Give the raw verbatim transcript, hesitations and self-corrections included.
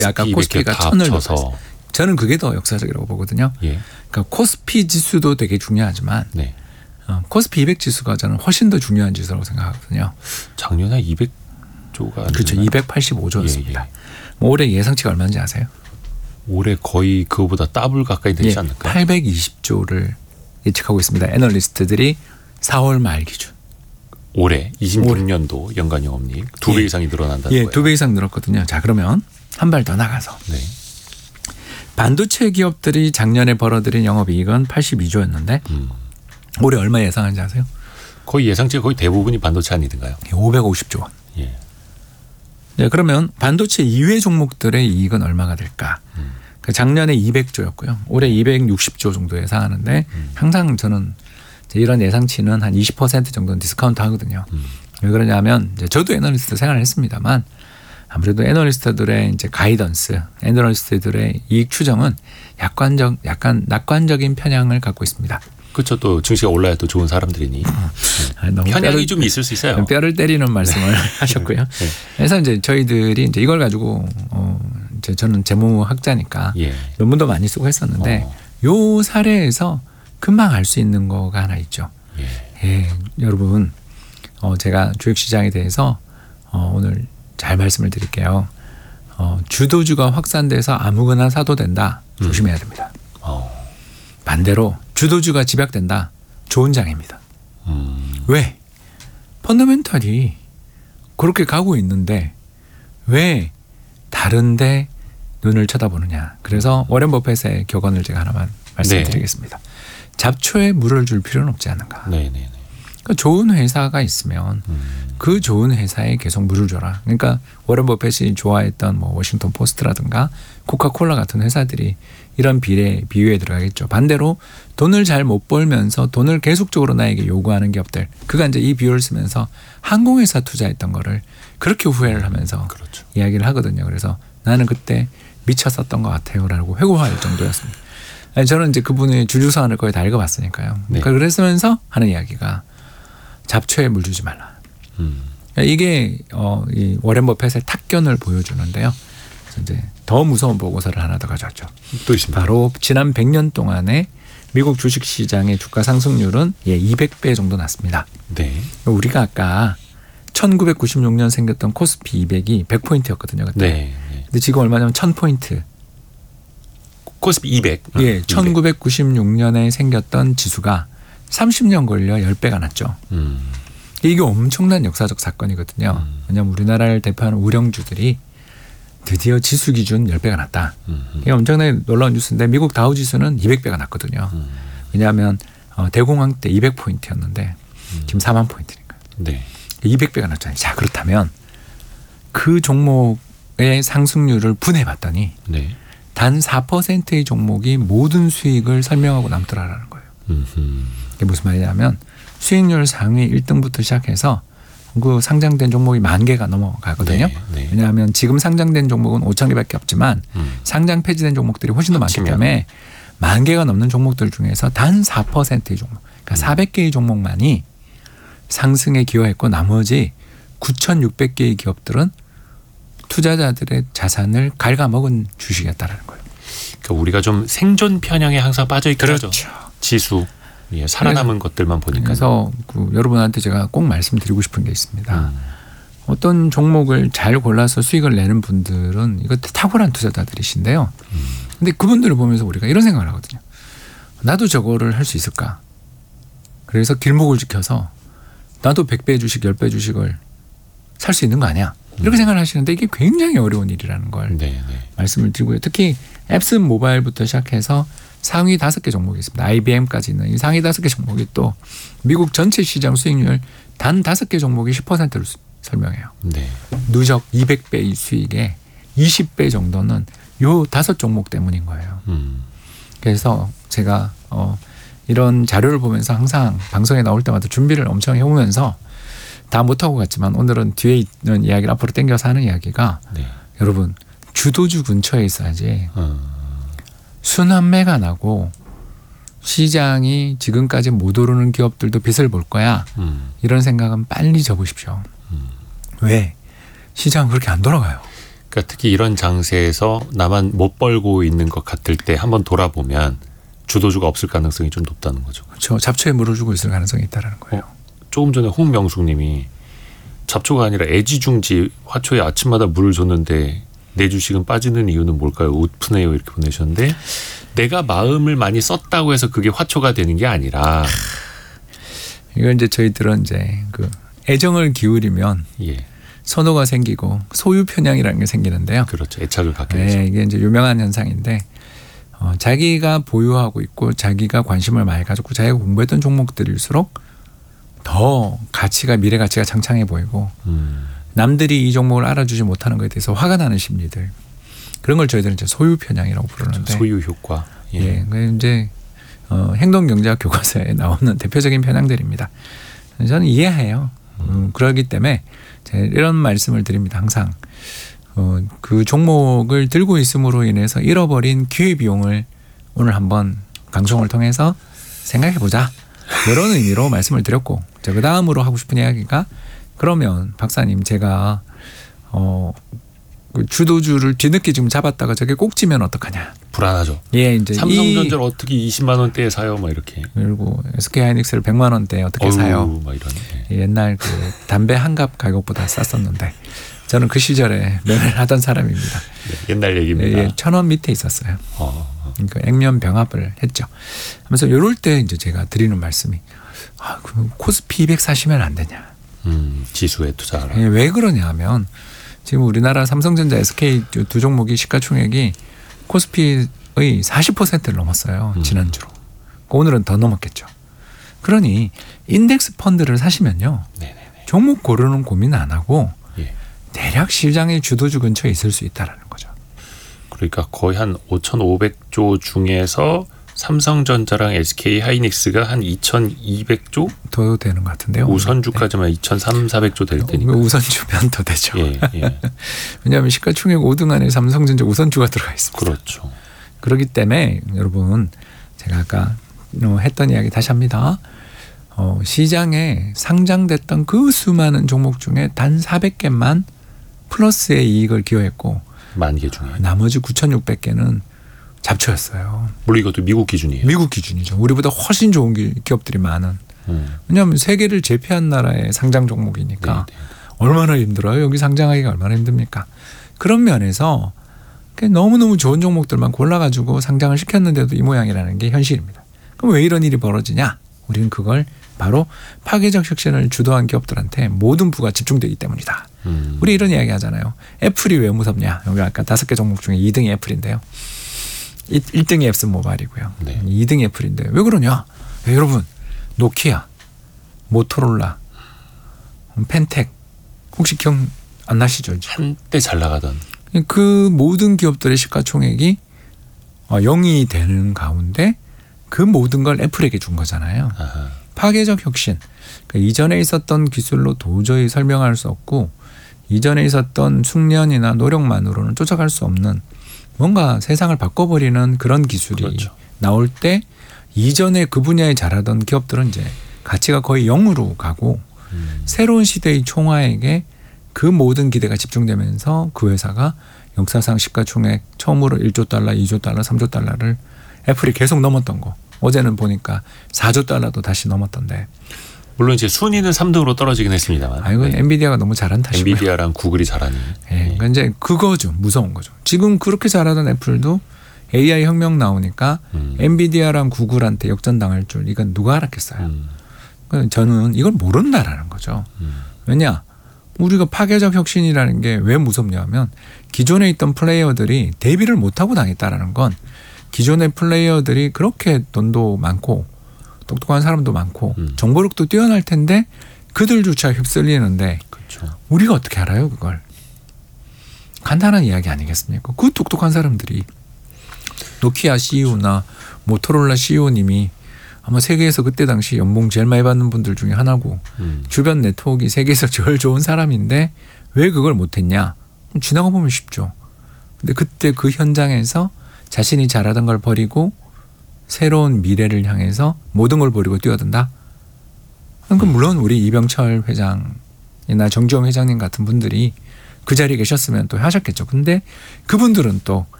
아까 코스피가 천을 넘어서 저는 그게 더 역사적이라고 보거든요. 예. 그러니까 코스피 지수도 되게 중요하지만 네. 어, 코스피 이백 지수가 저는 훨씬 더 중요한 지수라고 생각하거든요. 작년에 이백조가 그렇죠. 이백팔십오조였습니다. 예, 예. 뭐 올해 예상치가 얼마인지 아세요? 올해 거의 그거보다 더블 가까이 되지 예, 않을까요? 팔백이십조를 예측하고 있습니다. 애널리스트들이 사월 말 기준. 올해 이십육년도 연간 영업이익 두 배 예. 이상이 늘어난다는 예, 거예요. 두 배 이상 늘었거든요. 자, 그러면 한 발 더 나가서 네. 반도체 기업들이 작년에 벌어들인 영업이익은 팔십이조였는데 음. 올해 얼마 예상하는지 아세요? 거의 예상치가 거의 대부분이 반도체 아니던가요? 오백오십조 원. 예. 네, 그러면 반도체 이외 종목들의 이익은 얼마가 될까? 음. 작년에 이백조였고요. 올해 이백육십조 정도 예상하는데 음. 항상 저는 이런 예상치는 한 이십 퍼센트 정도는 디스카운트 하거든요. 음. 왜 그러냐면 이제 저도 애널리스트 생활을 했습니다만 아무래도 애널리스트들의 이제 가이던스, 애널리스트들의 이익 추정은 약관적, 약간 낙관적인 편향을 갖고 있습니다. 그렇죠. 또 증시가 올라야 또 좋은 사람들이니 아니, 너무 편향이 뼈를, 좀 있을 수 있어요. 뼈를 때리는 말씀을 네. 하셨고요. 네. 그래서 이제 저희들이 이제 이걸 가지고 어 이제 저는 재무학자니까 예. 논문도 많이 쓰고 했었는데 어. 요 사례에서 금방 알 수 있는 거가 하나 있죠. 예, 예 여러분, 어, 제가 주식시장에 대해서 어, 오늘 잘 말씀을 드릴게요. 어, 주도주가 확산돼서 아무거나 사도 된다. 조심해야 됩니다. 음. 어. 반대로 주도주가 집약된다. 좋은 장입니다. 음. 왜? 펀더멘털이 그렇게 가고 있는데 왜 다른데 눈을 쳐다보느냐. 그래서 워렌 버핏의 격언을 제가 하나만 말씀드리겠습니다. 네. 잡초에 물을 줄 필요는 없지 않은가. 네네네. 그러니까 좋은 회사가 있으면 음. 그 좋은 회사에 계속 물을 줘라. 그러니까 워렌 버핏이 좋아했던 뭐 워싱턴 포스트라든가 코카콜라 같은 회사들이 이런 비례 비유에 들어가겠죠. 반대로 돈을 잘 못 벌면서 돈을 계속적으로 나에게 요구하는 기업들. 그가 이제 이 비유를 쓰면서 항공회사 투자했던 거를 그렇게 후회를 하면서 그렇죠. 이야기를 하거든요. 그래서 나는 그때 미쳤었던 것 같아요라고 회고할 정도였습니다. 아니, 저는 이제 그분의 주주서한을 거의 다 읽어봤으니까요. 네. 그러니까 그랬으면서 하는 이야기가 잡초에 물 주지 말라. 음. 이게 어, 이 워렌 버핏의 탁견을 보여주는데요. 이제 더 무서운 보고서를 하나 더 가져왔죠. 또 있습니다. 바로 지난 백 년 동안의 미국 주식시장의 주가 상승률은 예, 이백 배 정도 났습니다. 네. 우리가 아까 천구백구십육년 생겼던 코스피 이백이 백 포인트였거든요. 그때. 네. 네. 근데 지금 얼마냐면 천 포인트. 코스피 이백. 예, 이백. 천구백구십육년에 생겼던 지수가 삼십 년 걸려 십 배가 났죠. 음. 이게 엄청난 역사적 사건이거든요. 음. 왜냐하면 우리나라를 대표하는 우량주들이 드디어 지수 기준 십 배가 났다. 음. 이게 엄청나게 놀라운 뉴스인데 미국 다우 지수는 이백 배가 났거든요. 음. 왜냐하면 어, 대공황 때 이백 포인트였는데 음. 지금 사만 포인트니까. 네. 이백 배가 났잖아요. 자, 그렇다면 그 종목의 상승률을 분해봤더니 네. 단 사 퍼센트의 종목이 모든 수익을 설명하고 남더라라는 거예요. 음흠. 이게 무슨 말이냐면 수익률 상위 일 등부터 시작해서 그 상장된 종목이 만 개가 넘어가거든요. 네, 네. 왜냐하면 지금 상장된 종목은 오천 개밖에 없지만 음. 상장 폐지된 종목들이 훨씬 더 많기 때문에 만 개가 넘는 종목들 중에서 단 사 퍼센트의 종목, 그러니까 음. 사백 개의 종목만이 상승에 기여했고 나머지 구천육백 개의 기업들은 투자자들의 자산을 갉아먹은 주식이었다라는 거예요. 그러니까 우리가 좀 생존 편향에 항상 빠져 있죠. 그렇죠. 지수. 예, 살아남은 그래서, 것들만 보니까. 그래서 그 여러분한테 제가 꼭 말씀드리고 싶은 게 있습니다. 음. 어떤 종목을 잘 골라서 수익을 내는 분들은 이거 탁월한 투자자들이신데요. 음. 근데 그분들을 보면서 우리가 이런 생각을 하거든요. 나도 저거를 할 수 있을까? 그래서 길목을 지켜서 나도 백 배 주식, 십 배 주식을 살 수 있는 거 아니야? 이렇게 음. 생각을 하시는데 이게 굉장히 어려운 일이라는 걸 네, 네. 말씀을 드리고요. 특히 앱슨 모바일부터 시작해서 상위 다섯 개 종목이 있습니다. 아이비엠까지 있는 이 상위 다섯 개 종목이 또 미국 전체 시장 수익률 단 다섯 개 종목이 십 퍼센트를 수, 설명해요. 네. 누적 이백 배의 수익에 이십 배 정도는 요 다섯 종목 때문인 거예요. 음. 그래서 제가 어, 이런 자료를 보면서 항상 방송에 나올 때마다 준비를 엄청 해오면서 다 못하고 갔지만 오늘은 뒤에 있는 이야기를 앞으로 당겨서 하는 이야기가 네. 여러분 주도주 근처에 있어야지 음. 순환매가 나고 시장이 지금까지 못 오르는 기업들도 빚을 볼 거야. 음. 이런 생각은 빨리 접으십시오. 음. 왜? 시장은 그렇게 안 돌아가요. 그러니까 특히 이런 장세에서 나만 못 벌고 있는 것 같을 때 한번 돌아보면 주도주가 없을 가능성이 좀 높다는 거죠. 그렇죠. 잡초에 물을 주고 있을 가능성이 있다는 거예요. 어, 조금 전에 홍명숙님이 잡초가 아니라 애지중지 화초에 아침마다 물을 줬는데 내 주식은 빠지는 이유는 뭘까요? 웃프네요 이렇게 보내셨는데 내가 마음을 많이 썼다고 해서 그게 화초가 되는 게 아니라 이건 이제 저희들은 이제 그 애정을 기울이면 예. 선호가 생기고 소유 편향이라는 게 생기는데요. 그렇죠. 애착을 갖게 되죠. 네, 이게 이제 유명한 현상인데 어, 자기가 보유하고 있고 자기가 관심을 많이 가지고 자기가 공부했던 종목들일수록 더 가치가 미래 가치가 창창해 보이고 음. 남들이 이 종목을 알아주지 못하는 것에 대해서 화가 나는 심리들 그런 걸 저희들은 이제 소유 편향이라고 부르는데 소유 효과. 예, 예 이제 어, 행동경제학 교과서에 나오는 대표적인 편향들입니다. 저는 이해해요. 음, 그렇기 때문에 제가 이런 말씀을 드립니다. 항상 어, 그 종목을 들고 있음으로 인해서 잃어버린 기회비용을 오늘 한번 방송을 통해서 생각해보자. 이런 의미로 말씀을 드렸고 자, 그 다음으로 하고 싶은 이야기가 그러면 박사님 제가 어, 그 주도주를 뒤늦게 지금 잡았다가 저게 꼭 지면 어떡하냐. 불안하죠. 예, 이제 삼성전자를 어떻게 이십만 원대에 사요? 막 이렇게. 그리고 에스케이하이닉스를 백만 원대에 어떻게 어휴, 사요? 막 이런. 예. 옛날 그 담배 한 갑 가격보다 쌌었는데 저는 그 시절에 면을 하던 사람입니다. 네, 옛날 얘기입니다. 예, 천 원 밑에 있었어요. 어. 그러니까 액면 병합을 했죠. 하면서 이럴 때 이제 제가 드리는 말씀이 아, 그럼 코스피 이백 사시면 안 되냐? 음, 지수에 투자하라. 예, 왜 그러냐 하면 지금 우리나라 삼성전자, 에스케이 두 종목이 시가총액이 코스피의 사십 퍼센트를 넘었어요. 음. 지난주로. 오늘은 더 넘었겠죠. 그러니 인덱스 펀드를 사시면요. 네네네. 종목 고르는 고민 안 하고 예. 대략 시장의 주도주 근처에 있을 수 있다라는 거죠. 그러니까 거의 한 오천오백 조 중에서 삼성전자랑 에스케이하이닉스가 한 이천이백 조? 더 되는 것 같은데요. 우선주까지만 네. 이천삼백, 사백 조 될 테니까. 우선주면 더 되죠. 예, 예. 왜냐하면 시가총액 오 등 안에 삼성전자 우선주가 들어가 있습니다. 그렇죠. 그렇기 때문에 여러분 제가 아까 했던 이야기 다시 합니다. 어, 시장에 상장됐던 그 수많은 종목 중에 단 사백 개만 플러스의 이익을 기여했고 만 개 중에 나머지 구천육백 개는 잡초였어요. 물론 이것도 미국 기준이에요. 미국 기준이죠. 우리보다 훨씬 좋은 기업들이 많은. 음. 왜냐하면 세계를 제패한 나라의 상장 종목이니까 네네. 얼마나 힘들어요. 여기 상장하기가 얼마나 힘듭니까. 그런 면에서 너무너무 좋은 종목들만 골라가지고 상장을 시켰는데도 이 모양이라는 게 현실입니다. 그럼 왜 이런 일이 벌어지냐. 우리는 그걸 바로 파괴적 혁신을 주도한 기업들한테 모든 부가 집중되기 때문이다. 음. 우리 이런 이야기 하잖아요. 애플이 왜 무섭냐. 여기 아까 다섯 개 종목 중에 이 등이 애플인데요. 일 등이 앱스모바일이고요. 네. 이 등이 애플인데 왜 그러냐? 네, 여러분 노키아, 모토로라, 펜텍 혹시 기억 안 나시죠? 한때 잘 나가던 그 모든 기업들의 시가총액이 영이 되는 가운데 그 모든 걸 애플에게 준 거잖아요. 아하. 파괴적 혁신. 그러니까 이전에 있었던 기술로 도저히 설명할 수 없고 이전에 있었던 숙련이나 노력만으로는 쫓아갈 수 없는 뭔가 세상을 바꿔버리는 그런 기술이 그렇죠. 나올 때 이전에 그 분야에 잘하던 기업들은 이제 가치가 거의 영으로 가고 음. 새로운 시대의 총화에게 그 모든 기대가 집중되면서 그 회사가 역사상 시가총액 처음으로 일조 달러, 이조 달러, 삼조 달러를 애플이 계속 넘었던 거. 어제는 보니까 사조 달러도 다시 넘었던데. 물론 이제 순위는 삼 등으로 떨어지긴 했습니다만. 아, 이건 네. 엔비디아가 너무 잘한 탓이고요. 엔비디아랑 구글이 잘하니. 네. 네. 그러니까 이제 그거죠. 무서운 거죠. 지금 그렇게 잘하던 애플도 에이아이 혁명 나오니까 음. 엔비디아랑 구글한테 역전당할 줄 이건 누가 알았겠어요. 음. 그러니까 저는 이걸 모른다라는 거죠. 음. 왜냐? 우리가 파괴적 혁신이라는 게 왜 무섭냐면 기존에 있던 플레이어들이 대비를 못하고 당했다라는 건 기존의 플레이어들이 그렇게 돈도 많고 똑똑한 사람도 많고 음. 정보력도 뛰어날 텐데 그들조차 휩쓸리는데 그렇죠. 우리가 어떻게 알아요 그걸. 간단한 이야기 아니겠습니까. 그 똑똑한 사람들이 노키아 씨이오나 모토로라 씨이오님이 아마 세계에서 그때 당시 연봉 제일 많이 받는 분들 중에 하나고 음. 주변 네트워크가 세계에서 제일 좋은 사람인데 왜 그걸 못했냐. 지나가 보면 쉽죠. 근데 그때 그 현장에서 자신이 잘하던 걸 버리고 새로운 미래를 향해서 모든 걸 버리고 뛰어든다. 그럼 물론 우리 이병철 회장이나 정주영 회장님 같은 분들이 그 자리에 계셨으면 또 하셨겠죠. 근데 그분들은 또